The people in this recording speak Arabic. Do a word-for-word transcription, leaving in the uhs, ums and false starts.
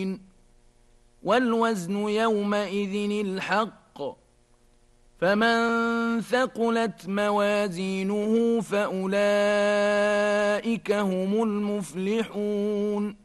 والوزن يومئذ الحق فمن ثقلت موازينه فأولئك هم المفلحون